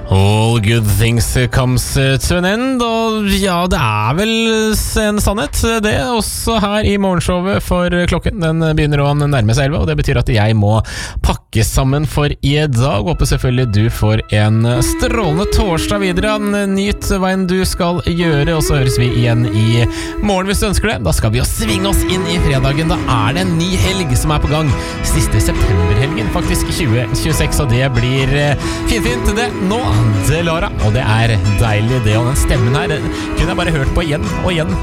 All good things comes to an end. Og ja, det vel en sannhet det, også her i morgenshowet. For klokken den begynner å nærme seg 11, og det betyr at jeg må pakke sammen for i dag. Håper selvfølgelig du får en strålende torsdag videre. Nyt hva enn du skal gjøre, og så høres vi igjen i morgen hvis du ønsker det. Da skal vi jo svinge oss inn i fredagen. Da det en ny helg som på gang. Siste septemberhelgen faktisk, 2026, og det blir fint det nå. Delara, og det deilig det, og den stemmen her kunne jeg bare hørt på igjen og igjen